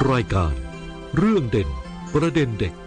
รายการเรื่องเด่นประเด็นเด็ก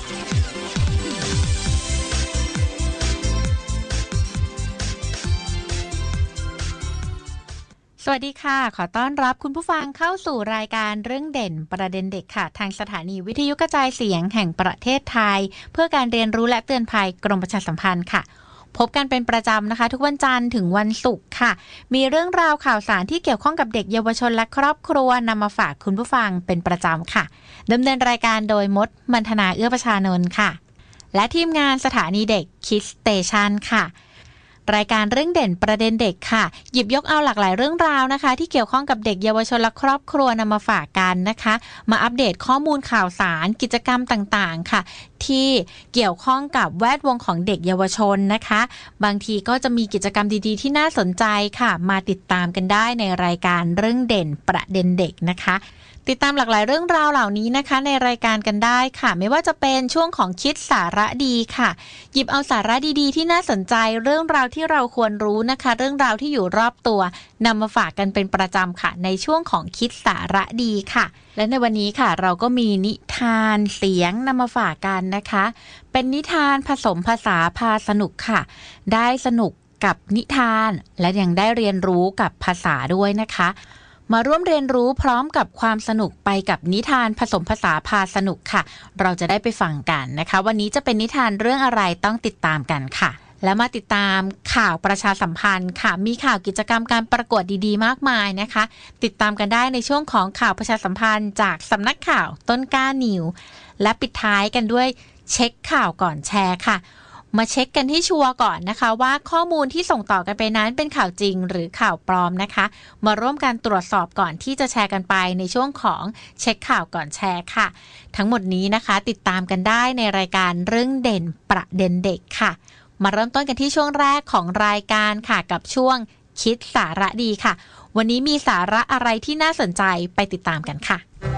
สวัสดีค่ะขอต้อนรับคุณผู้ฟังเข้าสู่รายการเรื่องเด่นประเด็นเด็กค่ะทางสถานีวิทยุกระจายเสียงแห่งประเทศไทยเพื่อการเรียนรู้และเตือนภัยกรมประชาสัมพันธ์ค่ะพบกันเป็นประจำนะคะทุกวันจันทร์ถึงวันศุกร์ค่ะมีเรื่องราวข่าวสารที่เกี่ยวข้องกับเด็กเยาวชนและครอบครัวนำมาฝากคุณผู้ฟังเป็นประจำค่ะดำเนินรายการโดยมดมัณฑนาเอื้อประชานนท์ค่ะและทีมงานสถานีเด็ก Kids Station ค่ะรายการเรื่องเด่นประเด็นเด็กค่ะหยิบยกเอาหลากหลายเรื่องราวนะคะที่เกี่ยวข้องกับเด็กเยาวชนและครอบครัวนำมาฝากกันนะคะมาอัปเดตข้อมูลข่าวสารกิจกรรมต่างๆค่ะที่เกี่ยวข้องกับแวดวงของเด็กเยาวชนนะคะบางทีก็จะมีกิจกรรมดีๆที่น่าสนใจค่ะมาติดตามกันได้ในรายการเรื่องเด่นประเด็นเด็กนะคะติดตามหลากหลายเรื่องราวเหล่านี้นะคะในรายการกันได้ค่ะไม่ว่าจะเป็นช่วงของคิดสาระดีค่ะหยิบเอาสาระดีๆที่น่าสนใจเรื่องราวที่เราควรรู้นะคะเรื่องราวที่อยู่รอบตัวนำมาฝากกันเป็นประจำค่ะในช่วงของคิดสาระดีค่ะและในวันนี้ค่ะเราก็มีนิทานเสียงนำมาฝากกันนะคะเป็นนิทานผสมภาษาพาสนุกค่ะได้สนุกกับนิทานและยังได้เรียนรู้กับภาษาด้วยนะคะมาร่วมเรียนรู้พร้อมกับความสนุกไปกับนิทานผสมภาษาพาสนุกค่ะเราจะได้ไปฟังกันนะคะวันนี้จะเป็นนิทานเรื่องอะไรต้องติดตามกันค่ะแล้วมาติดตามข่าวประชาสัมพันธ์ค่ะมีข่าวกิจกรรมการประกวดดีๆมากมายนะคะติดตามกันได้ในช่วงของข่าวประชาสัมพันธ์จากสำนักข่าวต้นกล้านิวและปิดท้ายกันด้วยเช็คข่าวก่อนแชร์ค่ะมาเช็คกันที่ชัวร์ก่อนนะคะว่าข้อมูลที่ส่งต่อกันไปนั้นเป็นข่าวจริงหรือข่าวปลอมนะคะมาร่วมกันตรวจสอบก่อนที่จะแชร์กันไปในช่วงของเช็คข่าวก่อนแชร์ค่ะทั้งหมดนี้นะคะติดตามกันได้ในรายการเรื่องเด่นประเด็นเด็กค่ะมาเริ่มต้นกันที่ช่วงแรกของรายการค่ะกับช่วงคิดสาระดีค่ะวันนี้มีสาระอะไรที่น่าสนใจไปติดตามกันค่ะ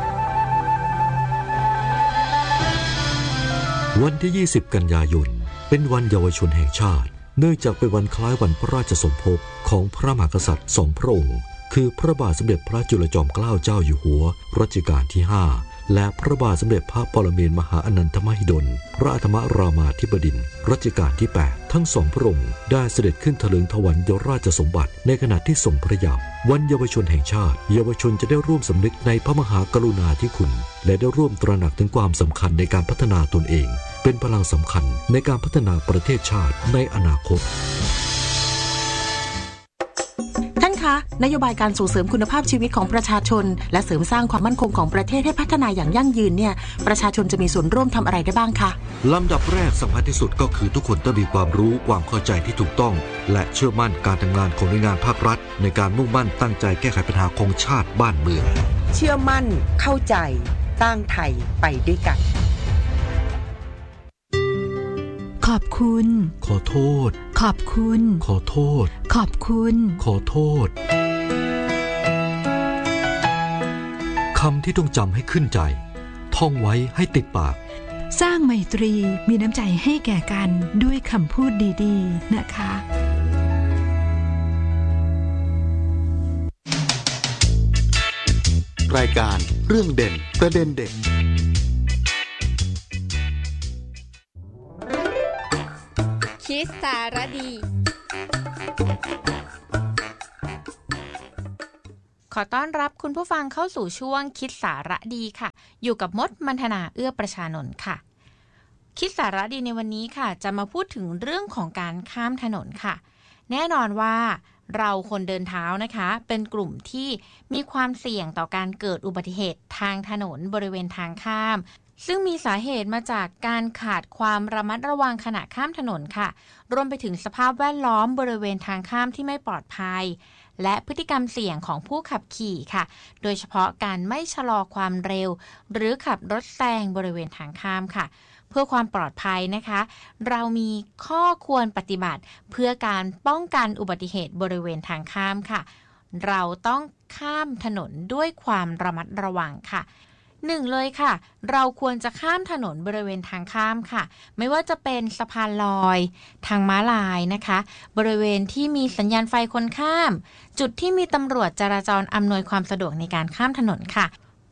วันที่20กันยายนเป็นวันเยาวชนแห่งชาติเนื่องจากเป็นวันคล้ายวันพระราชสมภพของพระมหากษัตริย์สองพระองค์คือพระบาทสมเด็จพระจุลจอมเกล้าเจ้าอยู่หัวรัชกาลที่5และพระบาทสมเด็จพระปรเมนทรมหาอนันทมหิดลพระอัฐมรามาธิบดินทร์รัชกาลที่8ทั้งสองพระองค์ได้เสด็จขึ้นถลิงถวัลยราชสมบัติในขณะที่ทรงพระเยาว์วันเยาวชนแห่งชาติเยาวชนจะได้ร่วมสำนึกในพระมหากรุณาธิคุณและได้ร่วมตระหนักถึงความสำคัญในการพัฒนาตนเองเป็นพลังสำคัญในการพัฒนาประเทศชาติในอนาคตท่านคะนโยบายการส่งเสริมคุณภาพชีวิตของประชาชนและเสริมสร้างความมั่นคงของประเทศให้พัฒนาอย่างยั่งยืนเนี่ยประชาชนจะมีส่วนร่วมทำอะไรได้บ้างคะลำดับแรกสำคัญที่สุดก็คือทุกคนต้องมีความรู้ความเข้าใจที่ถูกต้องและเชื่อมั่นการทำงานของหน่วยงานภาครัฐในการมุ่งมั่นตั้งใจแก้ไขปัญหาของชาติบ้านเมืองเชื่อมั่นเข้าใจสร้างไทยไปด้วยกันขอบคุณขอโทษขอบคุณขอโทษขอบคุณขอโทษคำที่ต้องจำให้ขึ้นใจท่องไว้ให้ติดปากสร้างไมตรีมีน้ำใจให้แก่กันด้วยคำพูดดีๆนะคะรายการเรื่องเด่นประเด็นเด็กคิดสาระดีขอต้อนรับคุณผู้ฟังเข้าสู่ช่วงคิดสาระดีค่ะอยู่กับมดมัณฑนาเอื้อประชานนท์ค่ะคิดสาระดีในวันนี้ค่ะจะมาพูดถึงเรื่องของการข้ามถนนค่ะแน่นอนว่าเราคนเดินเท้านะคะเป็นกลุ่มที่มีความเสี่ยงต่อการเกิดอุบัติเหตุทางถนนบริเวณทางข้ามซึ่งมีสาเหตุมาจากการขาดความระมัดระวังขณะข้ามถนนค่ะรวมไปถึงสภาพแวดล้อมบริเวณทางข้ามที่ไม่ปลอดภัยและพฤติกรรมเสี่ยงของผู้ขับขี่ค่ะโดยเฉพาะการไม่ชะลอความเร็วหรือขับรถแซงบริเวณทางข้ามค่ะเพื่อความปลอดภัยนะคะเรามีข้อควรปฏิบัติเพื่อการป้องกันอุบัติเหตุบริเวณทางข้ามค่ะเราต้องข้ามถนนด้วยความระมัดระวังค่ะ 1เลยค่ะเราควรจะข้ามถนนบริเวณทางข้ามค่ะไม่ว่าจะเป็นสะพานลอยทางม้าลายนะคะบริเวณที่มีสัญญาณไฟคนข้ามจุดที่มีตำรวจจราจรอำนวยความสะดวกในการข้ามถนนค่ะ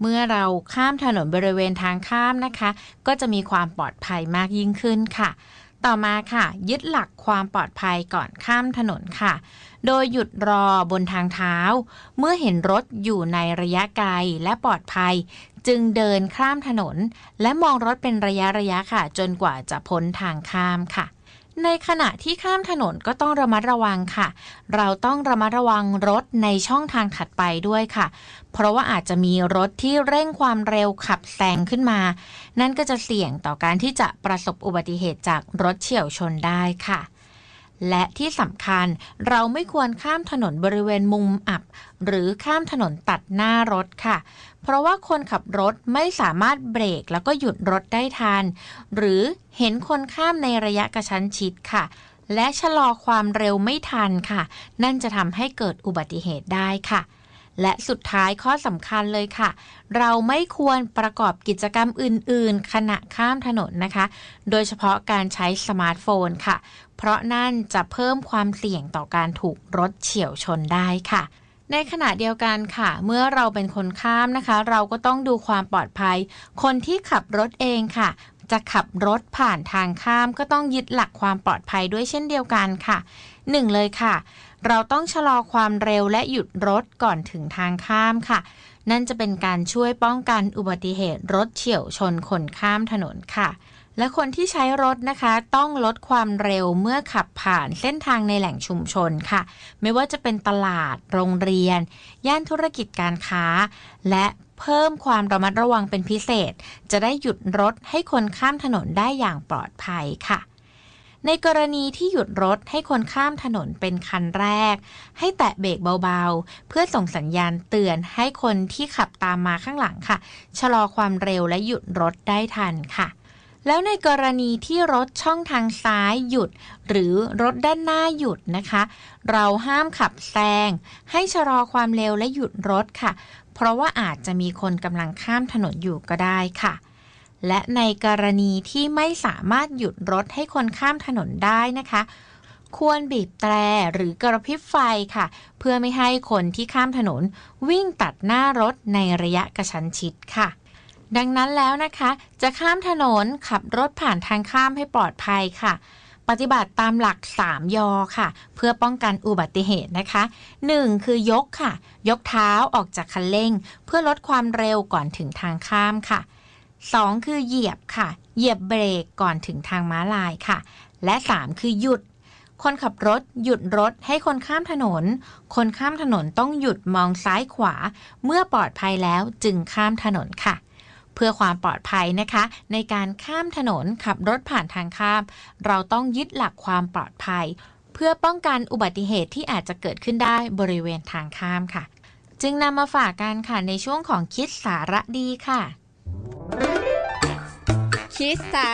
เมื่อเราข้ามถนนบริเวณทางข้ามนะคะก็จะมีความปลอดภัยมากยิ่งขึ้นค่ะต่อมาค่ะยึดหลักความปลอดภัยก่อนข้ามถนนค่ะโดยหยุดรอบนทางเท้าเมื่อเห็นรถอยู่ในระยะไกลและปลอดภัยจึงเดินข้ามถนนและมองรถเป็นระยะค่ะจนกว่าจะพ้นทางข้ามค่ะในขณะที่ข้ามถนนก็ต้องระมัดระวังค่ะเราต้องระมัดระวังรถในช่องทางถัดไปด้วยค่ะเพราะว่าอาจจะมีรถที่เร่งความเร็วขับแซงขึ้นมานั่นก็จะเสี่ยงต่อการที่จะประสบอุบัติเหตุจากรถเฉี่ยวชนได้ค่ะและที่สำคัญเราไม่ควรข้ามถนนบริเวณมุมอับหรือข้ามถนนตัดหน้ารถค่ะเพราะว่าคนขับรถไม่สามารถเบรกแล้วก็หยุดรถได้ทันหรือเห็นคนข้ามในระยะกระชั้นชิดค่ะและชะลอความเร็วไม่ทันค่ะนั่นจะทำให้เกิดอุบัติเหตุได้ค่ะและสุดท้ายข้อสำคัญเลยค่ะเราไม่ควรประกอบกิจกรรมอื่นๆขณะข้ามถนนนะคะโดยเฉพาะการใช้สมาร์ทโฟนค่ะเพราะนั่นจะเพิ่มความเสี่ยงต่อการถูกรถเฉี่ยวชนได้ค่ะในขณะเดียวกันค่ะเมื่อเราเป็นคนข้ามนะคะเราก็ต้องดูความปลอดภัยคนที่ขับรถเองค่ะจะขับรถผ่านทางข้ามก็ต้องยึดหลักความปลอดภัยด้วยเช่นเดียวกันค่ะ1เลยค่ะเราต้องชะลอความเร็วและหยุดรถก่อนถึงทางข้ามค่ะนั่นจะเป็นการช่วยป้องกันอุบัติเหตุรถเฉี่ยวชนคนข้ามถนนค่ะและคนที่ใช้รถนะคะต้องลดความเร็วเมื่อขับผ่านเส้นทางในแหล่งชุมชนค่ะไม่ว่าจะเป็นตลาดโรงเรียนย่านธุรกิจการค้าและเพิ่มความระมัดระวังเป็นพิเศษจะได้หยุดรถให้คนข้ามถนนได้อย่างปลอดภัยค่ะในกรณีที่หยุดรถให้คนข้ามถนนเป็นคันแรกให้แตะเบรกเบาๆเพื่อส่งสัญญาณเตือนให้คนที่ขับตามมาข้างหลังค่ะชะลอความเร็วและหยุดรถได้ทันค่ะแล้วในกรณีที่รถช่องทางซ้ายหยุดหรือรถด้านหน้าหยุดนะคะเราห้ามขับแซงให้ชะลอความเร็วและหยุดรถค่ะเพราะว่าอาจจะมีคนกำลังข้ามถนนอยู่ก็ได้ค่ะและในกรณีที่ไม่สามารถหยุดรถให้คนข้ามถนนได้นะคะควรบีบแตรหรือกระพริบไฟค่ะเพื่อไม่ให้คนที่ข้ามถนนวิ่งตัดหน้ารถในระยะกระชั้นชิดค่ะดังนั้นแล้วนะคะจะข้ามถนนขับรถผ่านทางข้ามให้ปลอดภัยค่ะปฏิบัติตามหลัก3 ยอค่ะเพื่อป้องกันอุบัติเหตุนะคะ1คือยกค่ะยกเท้าออกจากคันเร่งเพื่อลดความเร็วก่อนถึงทางข้ามค่ะ2คือเหยียบค่ะเหยียบเบรกก่อนถึงทางม้าลายค่ะและ3คือหยุดคนขับรถหยุดรถให้คนข้ามถนนคนข้ามถนนต้องหยุดมองซ้ายขวาเมื่อปลอดภัยแล้วจึงข้ามถนนค่ะเพื่อความปลอดภัยนะคะในการข้ามถนนขับรถผ่านทางข้ามเราต้องยึดหลักความปลอดภัยเพื่อป้องกันอุบัติเหตุที่อาจจะเกิดขึ้นได้บริเวณทางข้ามค่ะจึงนำมาฝากกันค่ะในช่วงของคิดสาระดีค่ะคิดสา